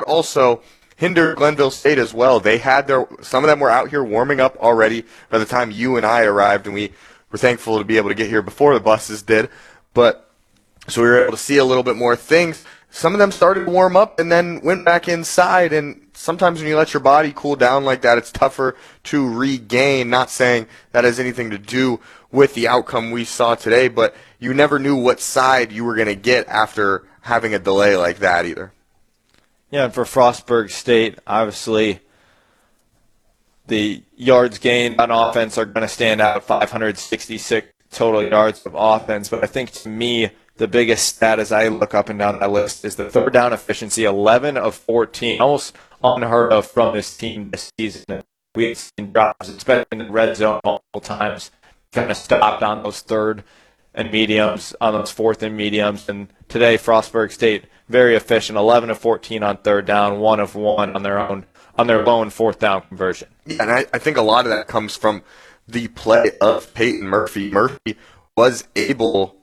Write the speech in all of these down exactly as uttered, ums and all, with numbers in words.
also hindered Glenville State as well. They had their some of them were out here warming up already by the time you and I arrived, and we were thankful to be able to get here before the buses did. But so we were able to see a little bit more things. Some of them started to warm up and then went back inside, and sometimes when you let your body cool down like that, it's tougher to regain. Not saying that has anything to do with the outcome we saw today, but you never knew what side you were going to get after having a delay like that either. Yeah, and for Frostburg State, obviously the yards gained on offense are going to stand out, five hundred sixty-six total yards of offense. But I think to me, the biggest stat as I look up and down that list is the third down efficiency, eleven of fourteen, almost unheard of from this team this season. We've seen drops, especially in the red zone multiple times, kind of stopped on those third and mediums, on those fourth and mediums. And today, Frostburg State, very efficient, eleven of fourteen on third down, one of one on their own, on their lone fourth down conversion. Yeah, and I, I think a lot of that comes from the play of Peyton Murphy. Murphy was able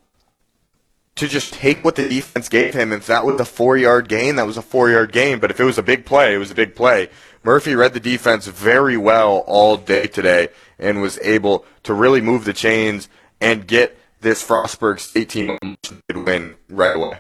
to just take what the defense gave him. If that was a four-yard gain, that was a four-yard gain. But if it was a big play, it was a big play. Murphy read the defense very well all day today and was able to really move the chains and get this Frostburg State team a win right away.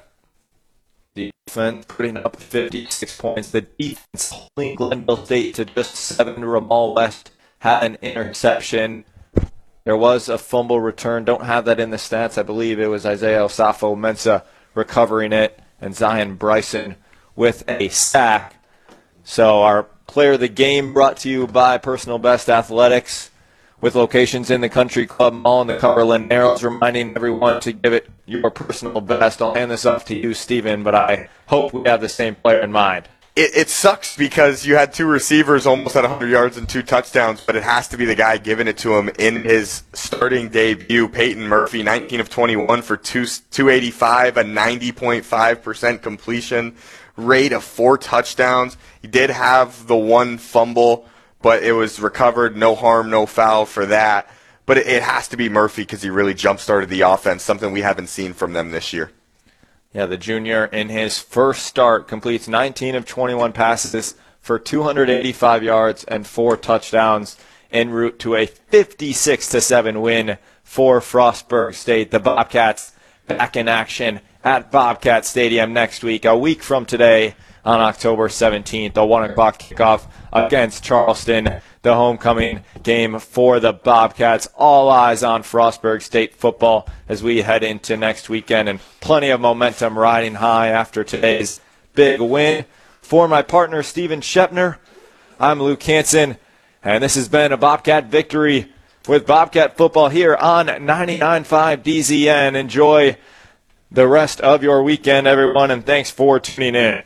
The defense putting up fifty-six points. The defense holding Glenville State to just seven. Ramal West had an interception. There was a fumble return. Don't have that in the stats. I believe it was Isaiah Osafo Mensah recovering it, and Zion Bryson with a sack. So our player of the game brought to you by Personal Best Athletics, with locations in the Country Club Mall and the Cumberland Narrows, reminding everyone to give it your personal best. I'll hand this off to you, Stephen, but I hope we have the same player in mind. It, it sucks because you had two receivers almost at one hundred yards and two touchdowns, but it has to be the guy giving it to him in his starting debut, Peyton Murphy, nineteen of twenty-one for two eighty-five, a ninety point five percent completion rate of four touchdowns. He did have the one fumble, but it was recovered, no harm, no foul for that. But it, it has to be Murphy because he really jump-started the offense, something we haven't seen from them this year. Yeah, the junior in his first start completes nineteen of twenty-one passes for two hundred eighty-five yards and four touchdowns en route to a fifty-six to seven win for Frostburg State. The Bobcats back in action at Bobcat Stadium next week, a week from today on October seventeenth, a one o'clock kickoff against Charleston, the homecoming game for the Bobcats. All eyes on Frostburg State football as we head into next weekend, and plenty of momentum riding high after today's big win. For my partner, Stephen Shepner, I'm Luke Hansen, and this has been a Bobcat victory with Bobcat football here on ninety-nine point five D Z N. Enjoy the rest of your weekend, everyone, and thanks for tuning in.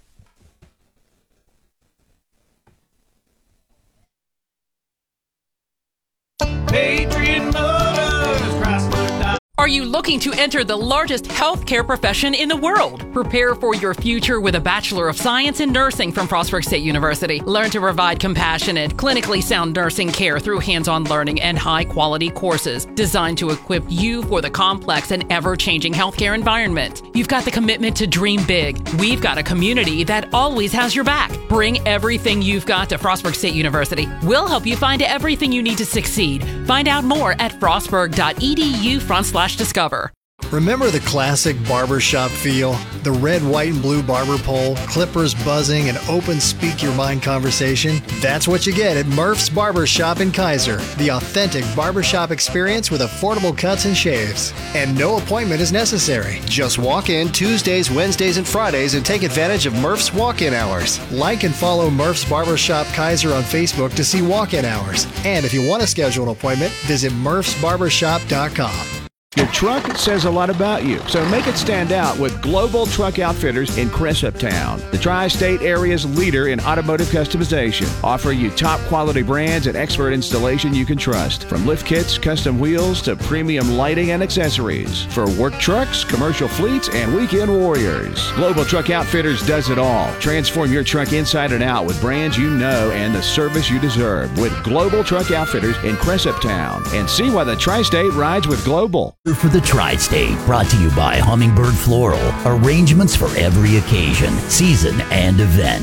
Are you looking to enter the largest healthcare profession in the world? Prepare for your future with a Bachelor of Science in Nursing from Frostburg State University. Learn to provide compassionate, clinically sound nursing care through hands-on learning and high-quality courses designed to equip you for the complex and ever-changing healthcare environment. You've got the commitment to dream big. We've got a community that always has your back. Bring everything you've got to Frostburg State University. We'll help you find everything you need to succeed. Find out more at frostburg.edu front slash discover. Remember the classic barbershop feel? The red, white, and blue barber pole, clippers buzzing, and open speak-your-mind conversation? That's what you get at Murph's Barbershop in Kaiser. The authentic barbershop experience with affordable cuts and shaves. And no appointment is necessary. Just walk in Tuesdays, Wednesdays, and Fridays and take advantage of Murph's walk-in hours. Like and follow Murph's Barbershop Kaiser on Facebook to see walk-in hours. And if you want to schedule an appointment, visit murphs barbershop dot com. Your truck says a lot about you, so make it stand out with Global Truck Outfitters in Cressuptown, the tri-state area's leader in automotive customization, offering you top quality brands and expert installation you can trust, from lift kits, custom wheels, to premium lighting and accessories. For work trucks, commercial fleets, and weekend warriors, Global Truck Outfitters does it all. Transform your truck inside and out with brands you know and the service you deserve with Global Truck Outfitters in Cressuptown. And see why the tri-state rides with Global. For the Tri-State, brought to you by Hummingbird Floral. Arrangements for every occasion, season, and event.